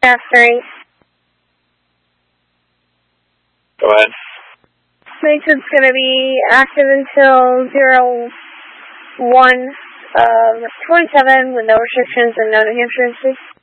Forecast 3. Go ahead. Maintenance going to be active until 01 of 27 with no restrictions and no New Hampshire.